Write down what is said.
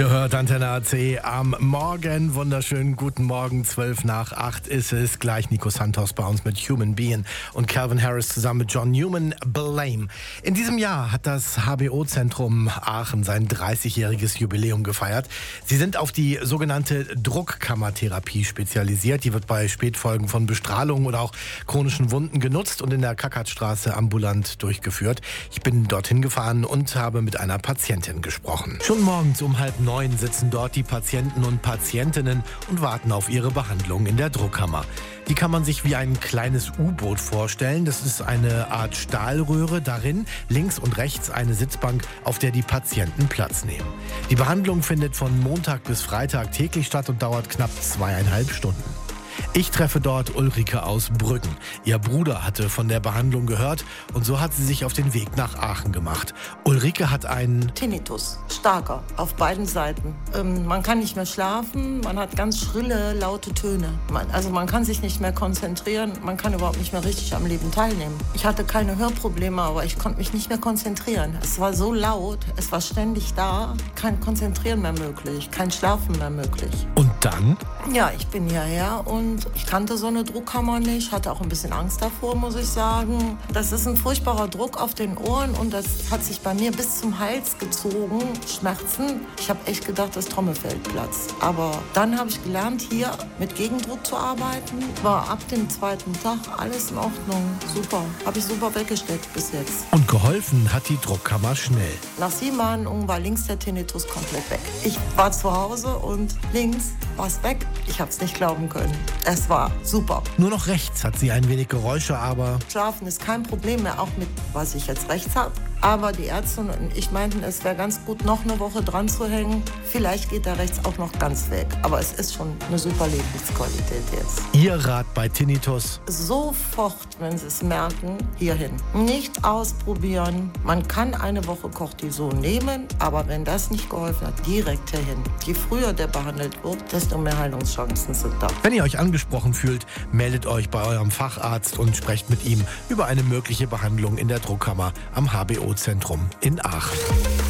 Ihr hört Antenne AC am Morgen. Wunderschönen guten Morgen. 7:55 ist es. Gleich Nico Santos bei uns mit Human Being und Calvin Harris zusammen mit John Newman, Blame. In diesem Jahr hat das HBO-Zentrum Aachen sein 30-jähriges Jubiläum gefeiert. Sie sind auf die sogenannte Druckkammertherapie spezialisiert. Die wird bei Spätfolgen von Bestrahlungen oder auch chronischen Wunden genutzt und in der Kackertstraße ambulant durchgeführt. Ich bin dorthin gefahren und habe mit einer Patientin gesprochen. Schon morgens um 8:30 sitzen dort die Patienten und Patientinnen und warten auf ihre Behandlung in der Druckkammer. Die kann man sich wie ein kleines U-Boot vorstellen. Das ist eine Art Stahlröhre, darin links und rechts eine Sitzbank, auf der die Patienten Platz nehmen. Die Behandlung findet von Montag bis Freitag täglich statt und dauert knapp 2,5 Stunden. Ich treffe dort Ulrike aus Brüggen. Ihr Bruder hatte von der Behandlung gehört und so hat sie sich auf den Weg nach Aachen gemacht. Ulrike hat einen Tinnitus, starker, auf beiden Seiten. Man kann nicht mehr schlafen, man hat ganz schrille, laute Töne. Man kann sich nicht mehr konzentrieren, man kann überhaupt nicht mehr richtig am Leben teilnehmen. Ich hatte keine Hörprobleme, aber ich konnte mich nicht mehr konzentrieren. Es war so laut, es war ständig da, kein Konzentrieren mehr möglich, kein Schlafen mehr möglich. Und dann? Ja, ich bin hierher und ich kannte so eine Druckkammer nicht, hatte auch ein bisschen Angst davor, muss ich sagen. Das ist ein furchtbarer Druck auf den Ohren und das hat sich bei mir bis zum Hals gezogen, Schmerzen. Ich habe echt gedacht, das Trommelfell platzt. Aber dann habe ich gelernt, hier mit Gegendruck zu arbeiten. War ab dem zweiten Tag alles in Ordnung, super. Habe ich super weggesteckt bis jetzt. Und geholfen hat die Druckkammer schnell. Nach 7 Behandlungen war links der Tinnitus komplett weg. Ich war zu Hause und links war es weg. Ich habe es nicht glauben können. Es war super. Nur noch rechts hat sie ein wenig Geräusche, aber Schlafen ist kein Problem mehr, auch mit was ich jetzt rechts habe. Aber die Ärzte und ich meinten, es wäre ganz gut, noch eine Woche dran zu hängen. Vielleicht geht der rechts auch noch ganz weg. Aber es ist schon eine super Lebensqualität jetzt. Ihr Rat bei Tinnitus? Sofort, wenn Sie es merken, hierhin. Nicht ausprobieren. Man kann eine Woche Cortison nehmen, aber wenn das nicht geholfen hat, direkt hierhin. Je früher der behandelt wird, desto mehr Heilungschancen sind da. Wenn ihr euch angesprochen fühlt, meldet euch bei eurem Facharzt und sprecht mit ihm über eine mögliche Behandlung in der Druckkammer am HBO-Zentrum in Aachen.